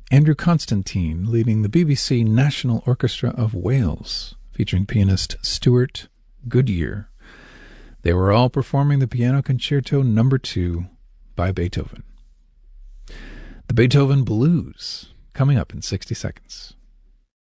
Andrew Constantine leading the BBC National Orchestra of Wales, featuring pianist Stuart Goodyear. They were all performing the Piano Concerto No. 2 by Beethoven. The Beethoven Blues, coming up in 60 seconds.